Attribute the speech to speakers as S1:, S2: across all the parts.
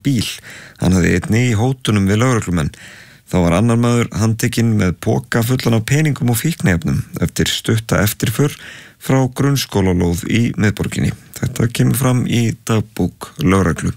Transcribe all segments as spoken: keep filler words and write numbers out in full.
S1: bíl. Hann hafði einnig í hótunum við lögreglumenn. Þá var annar maður handtekinn með poka fullan af peningum og fíkniefnum eftir stutta eftirför frá grunnskólalóð í miðborginni. Þetta kemur fram í dagbók lögreglu.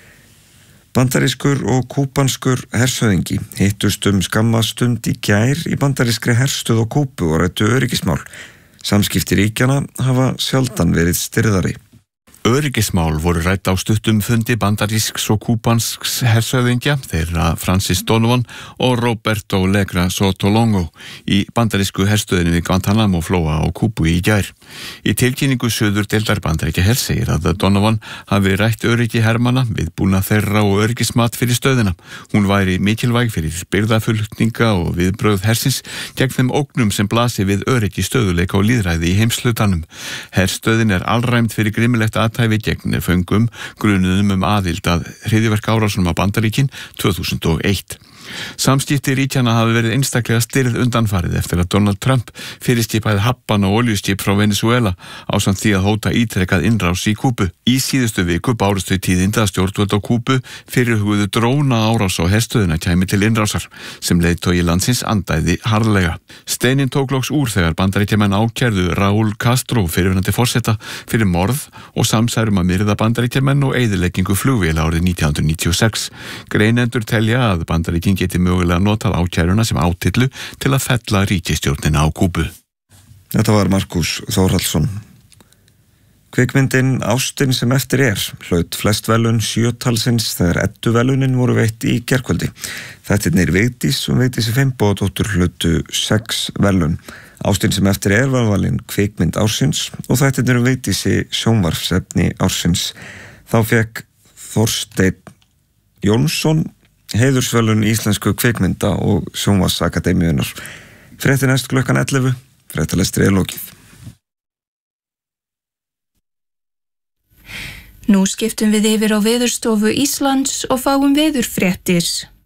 S1: Bandarískur og kúbanskur hershöfðingi hittust um skamma stund í gær í bandarískri herstöð á Kúbu og ræddu öryggismál. Samskipti ríkjanna hafa sjaldan verið stirðari.
S2: Öryggismál voru rædd á stuttum fundi bandarísks og kúbansks hershöfðingja, þeirra Francis Donovan og Roberto Legra Sotolongo í bandarísku herstöðinni við Guantanamo flóa á Kúbu í gær. Í tilkynningu suður deildar Bandaríkjahers segir að Donovan hafi rætt öryggi hermanna, viðbúnað þeirra og öryggismat fyrir stöðina. Hún væri mikilvæg fyrir birgðaflutninga og viðbrögð hersins gegn þeim ógnum sem blasi við öryggi, stöðuleika og lýðræði í heimshlutanum. Herstöðin er alræmd fyrir grimmilegt athæfi gegn föngum grunuðum um aðild að hryðjuverkaárásunum á Bandaríkin tvö þúsund og eitt. Samskipti ríkjanna hafi verið einstaklega stirð undanfarið eftir að Donald Trump fyrirskipaði hafban og oljuskip frá Venezuela ásamt því að hóta ítrekað innrás í Kúbu. Í síðustu viku bárust þau tíðindi að stjórnvöld á Kúbu fyrirhuguðu dróna árás á herstöðina kæmi til innrásar sem leiðtogi landsins andæði harðlega. Steininn tók loks úr þegar Bandaríkjamenn ákærðu Raúl Castro fyrrverandi forseta fyrir morð og samsærum að myrða Bandaríkjamenn og eyðileggingu flugvéla árið nítján hundruð níutíu og sex. Greinendur telja að Bandaríkin geti mögulega notað ákæruna sem átillu til að fella ríkisstjórnina á Kúbu.
S1: Þetta var Markus Þórhallsson. Kvikmyndin Ástin sem eftir er hlaut flest verðlaun sjötalsins þegar Eddu-verðlaunin voru veitt í gærkvöldi. Þættirnir Vigdís og Vigdísi Finnbogadóttur hlutu sex verðlaun. Ástin sem eftir er var valin kvikmynd ársins og þættirnir Vigdísi sjónvarpsefni ársins. Þá fékk Þorsteinn Jónsson heiðursverðlaun íslensku kvikmynda og sjónvarpsakademíunnar. Fréttir næst klukkan ellefu, fréttalestri er lokið.
S3: Nú skiptum við yfir á Veðurstofu Íslands og fáum veðurfréttir.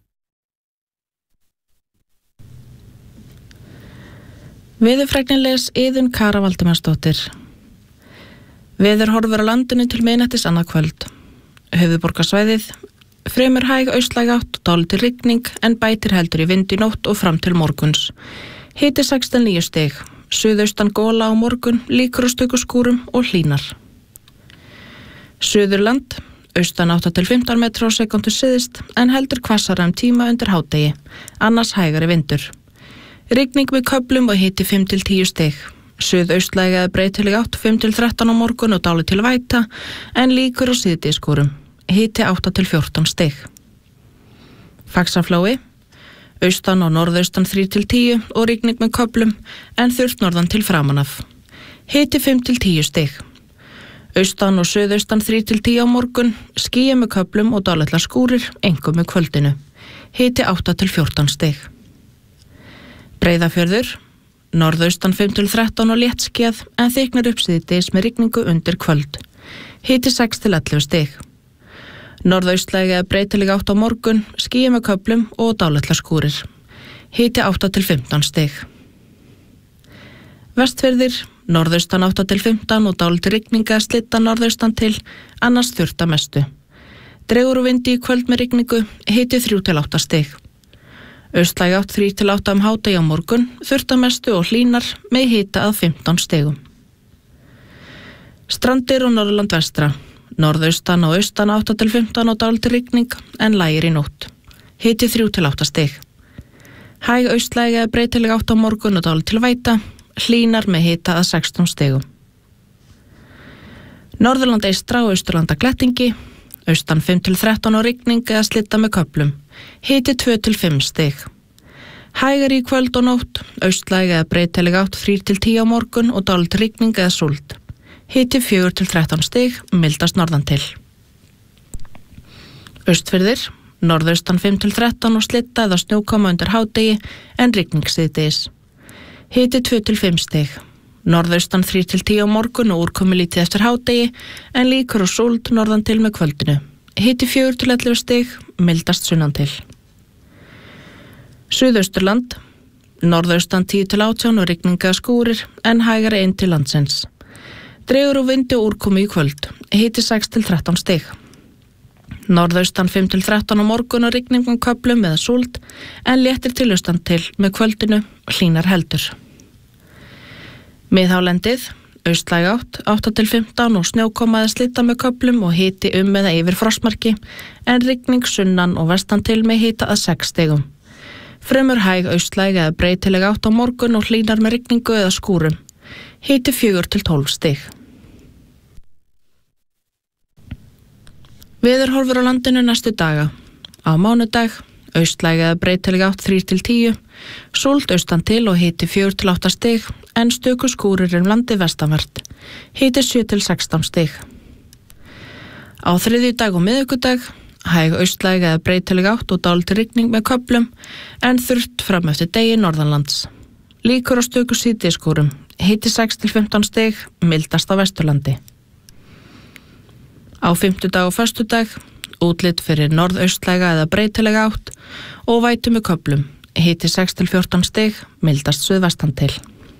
S4: Veðurfræknilegs Iðunn Kara Valdimarsdóttir. Veður horfur á landinu til miðnættis annað kvöld. Höfuðborgarsvæðið fremur hæg austlæg átt og dálítil rigning en bætir heldur í vind í nótt og fram til morguns. Hiti sextán til níu stig, suðaustan gola á morgun, líkur á stöku skúrum og hlýnar. Suðurland, austan átta til fimmtán metra á sekúndu syðst en heldur hvassara um tíma undir hádegi, annars hægari vindur. Rigning með köflum og hiti fimm til tíu stig. Suðaustlæg eða breytileg átt fimm til þrettán á morgun og dálítil væta en líkur á síðdegiskúrum. Hiti átta til fjórtán stig. Faxaflói, austan og norðaustan þrjú til tíu og rigning með köflum en þurrt norðan til framanaf. Hiti fimm til tíu stig. Austan og suðaustan þrjú til tíu á morgun, skýjað með köflum og dálitlar skúrir, einkum með kvöldinu. Hiti átta til fjórtán stig. Breiðafjörður, norðaustan fimm til þrettán og léttskýjað en þykknar upp síðdegis með rigningu undir kvöld. Hiti sex til ellefu stig. Norðaustlæg eða breytileg átt á morgun, skýjað með köflum og dálitlar skúrir. Hiti átta til fimmtán stig. Vestfirðir, norðaustan átta til fimmtán og dálítil rigning eða slydda norðaustan til, annars þurrt að mestu. Dregur úr vindi í kvöld með rigningu, hiti þrjú til átta stig. Austlæg átt þrjú til átta um hádegi á morgun, þurrt að mestu og hlýnar með hita að fimmtán stigum. Strandir og Norðurland vestra. Norðaustan og austan átta til fimmtán og dálítil rigning en lægir í nótt. Hiti þrjú til átta stig. Hæg austlæg eða breytileg átt á morgun og dálítil væta, hlýnar með hita að sextán stigum. Norðurland eystra og austurlanda glettingi, austan fimm til þrettán og rigning eða slydda með köflum. Hiti tvö til fimm stig. Hægari í kvöld og nótt, austlæg eða breytileg átt þrjú til tíu á morgun og dálítil rigning eða súld. Hiti fjögur til þrettán stig, mildast norðan til. Austfirðir, norðaustan fimm til þrettán og slydda eða snjókoma undir hádegi en rigning síðdegis. Hiti tvö til fimm stig. Norðaustan þrjú til tíu á morgun og úrkomi lítið eftir hádegi en líkur og súld norðan til með kvöldinu. Hiti fjögur til ellefu stig, mildast sunnan til. Suðausturland, norðaustan tíu til átján og rigninga skúrir en hægari inn til landsins. Dregur úr vindi og úrkomi í kvöld, hiti sex til þrettán stig. Norðaustan fimm til þrettán á morgun og rigning með köflum eða súld, en léttir til austan til með kvöldinu hlýnar heldur. Miðhálendið, austlæg átt, átta til fimmtán og snjókoma eða slydda með köflum og hiti um eða yfir frostmarki, en rigning sunnan og vestan til með hita að sex stigum. Fremur hæg austlæg eða breytileg átt á morgun og hlýnar með rigningu eða skúrum. Hiti fjögur til tólf stig. Veðurhorfur á landinu næstu daga. Á mánudag, austlæg eða breytileg átt þrír til tíu, súld austan til og hiti fjögur til átta stig, en stöku skúrir um landi vestanvert. Hiti sjö til sextán stig. Á þriðjudag og miðvikudag, hæg austlæg eða breytileg átt og dálítil rigning með köflum, en þurrt fram eftir degi norðanlands. Líkur á stöku síðdegiskúrum, hiti sex til fimmtán stig, mildast á Vesturlandi. Á fimmtudag og föstudag, útlit fyrir norðaustlæga eða breytilega átt og vætu með köflum, hiti sex til fjórtán stig, mildast suðvestan til.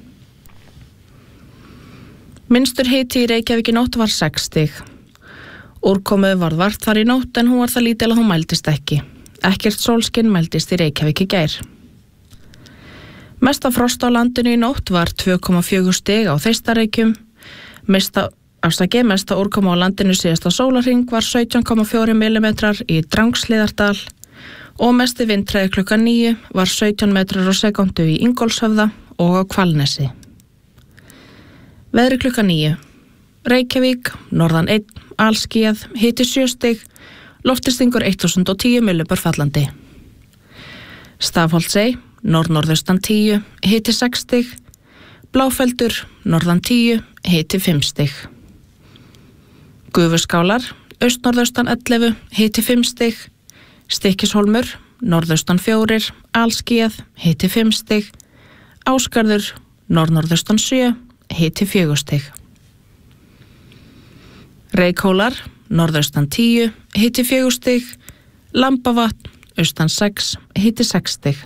S4: Minnstur hiti í Reykjavík í nótt var sex stig. Úrkomu var vart þar í nótt en hún var það lítil að hún mældist ekki. Ekkert sólskinn mældist í Reykjavík í gær. Mesta frost á landinu í nótt var tvö komma fjögur stig á Þeistareykjum. Mesta Afsaki, mesta úrkoma á landinu síðasta sólarhring var sautján komma fjórir millimetrar í Drangshlíðardal og mesti vindhraði klukkan níu var sautján metrar á sekúndu í Ingólfshöfða og á Hvalnesi. Veðri klukkan níu. Reykjavík, norðan einn, alskýjað, hiti sjö stig, loftistingur þúsund og tíu millibör fallandi. Stafholtsey, norð-norðaustan tíu, hiti sex stig, Bláfeldur, norðan tíu, hiti fimm stig. Gufuskálar, austnorðaustan ellefu, hiti fimm stig, Stykkishólmur, norðaustan fjórir, alskýjað, hiti fimm stig, Ásgarður, norð-norðaustan sjö, hiti fjögur stig. Reykhólar, norðaustan tíu, hiti fjögur stig, Lambavatn, austan sex, hiti sex stig.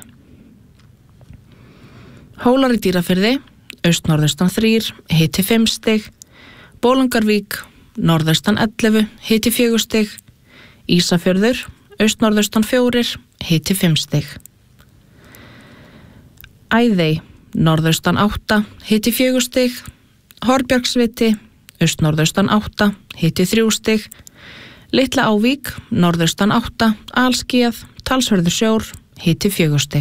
S4: Hólar í Dýrafirði, austnorðaustan þrír, hiti fimm stig, Bolungarvík, norðaustan ellefu, hiti fjögur stig, Ísafjörður, austnorðaustan fjórir, hiti fimm stig. Æðey, norðaustan átta, hiti fjögur stig, Horbjargsviti, austnorðaustan átta, hiti þrjú stig, Litla Ávík, norðaustan átta, alskýjað, talsverður sjór, hiti fjögur stig.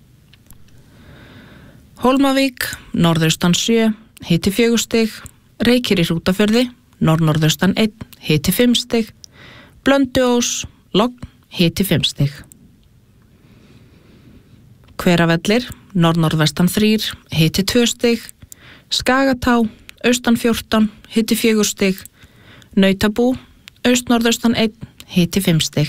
S4: Hólmavík, norðaustan sjö, hiti fjögur stig, Reykir í Hrútafirði, norð-norðaustan einn, hiti fimm stig, Blönduós, logn, hiti fimm stig. Hveravellir, norð-norðvestan þrír, hiti tvö stig, Skagatá, austan fjórtán, hiti fjögur stig, Nautabú, austnorðaustan einn, hiti fimm stig.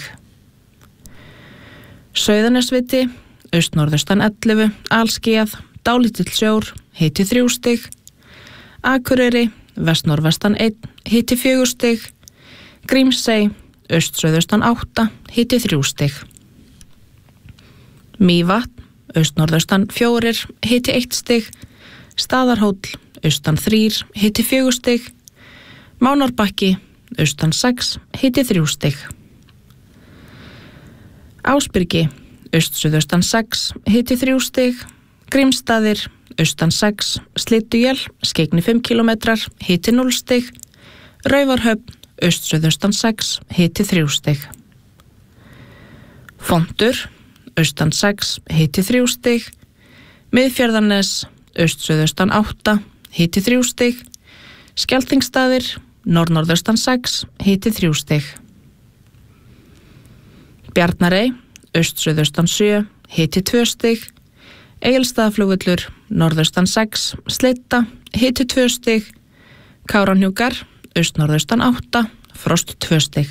S4: Sauðanesviti, austnorðaustan ellefu, alskýjað, dálítill sjór, hiti þrjú stig, Akureyri, vestnorðvestan einn, hiti fjögur stig, Grímsey, austsuðaustan átta, hiti þrjú stig. Mývatn, austnorðaustan fjórir, hiti eitt stig, Staðarhóll, austan þrír, hiti fjögur stig, Mánárbakki, austan sex, hiti þrjú stig. Ásbyrgi, austsuðaustan sex, hiti þrjú stig, Grímsstaðir, austan sex, Slydduél, skeggni fimm kílómetrar, hiti núll stig, Raufarhöfn, austsuðaustan sex, hiti þrjú stig. Fontur, austan sex, hiti þrjú stig, Miðfjarðarnes, austsuðaustan átta, hiti þrjú stig, Skeltingsstaðir, norð-norðaustan sex, hiti þrjú stig. Bjarnarey, austsuðaustan sjö, hiti tvö stig, Egilsstaðaflugvöllur, norðaustan sex, Sleitta, hiti tvö stig, Kárahnjúkar, austnorðaustan átta, frost tvö stig.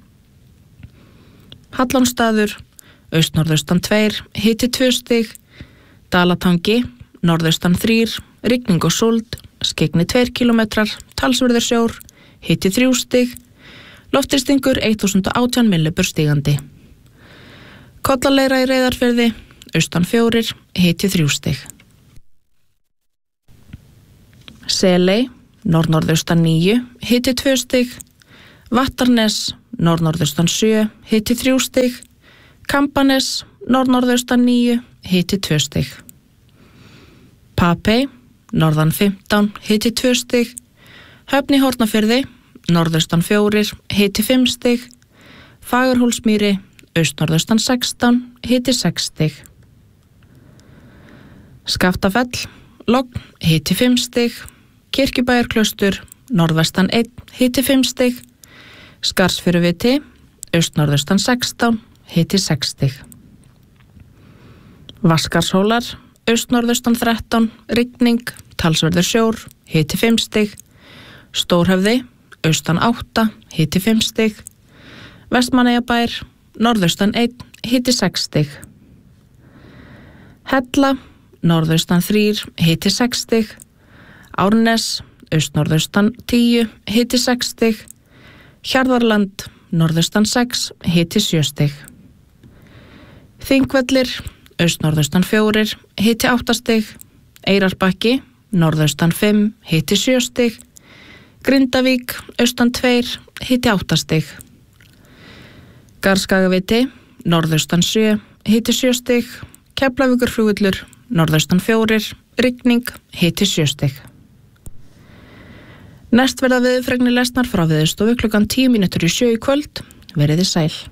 S4: Hallónsstaður, austnorðaustan tveir, hiti tvö stig, Dalatangi, norðaustan þrír, rigning og súld, skeggni tveir kílómetrar, talsverður sjór, hiti þrjú stig, loftistingur þúsund og átján millibur stigandi. Kollaleira í Reyðarfirði, austan fjórir, hiti þrjú stig. Seley, norð-norðaustan níu, hiti tvö stig, Vattarnes, norð-norðaustan sjö, hiti þrjú stig. Kambanes, norð-norðaustan níu, hiti tvö stig. Papey, norðan fimmtán, hiti tvö stig. Höfn í Hornafirði, norðaustan fjórir, hiti fimm stig. Fagurhólsmýri, austnorðaustan sextán, hiti sex stig. Skaftafell, logn, hiti fimm stig. Kirkjubæjarklaustur, norðvestan einn, hiti fimm stig. Skarðsfjöruviti, austnorðaustan sextán, hiti sex stig. Vaskarshólar, austnorðaustan þrettán, rigning, talsverður sjór, hiti fimm stig. Stórhöfði, austan átta, hiti fimm stig. Vestmannaeyjabær, norðaustan einn, hiti sex stig. Hella, norðaustan þrír, hiti sex stig. Árnes, austnorðaustan tíu, hiti sex stig. Hjarðarland, norðaustan sex, hiti sjö stig. Þingvellir, austnorðaustan fjórir, hiti átta stig. Eyrarbakki, norðaustan fimm, hiti sjö stig. Grindavík, austan tveir, hiti átta stig. Garðskagaviti, norðaustan sjö, hiti sjö stig. Keflavíkurflugvöllur, norðaustan fjórir, rigning, hiti sjö stig. Næst verða veðurfregnir lesnar frá Veðurstofu klukkan tíu mínútur í sjö í kvöld. Veriði sæl.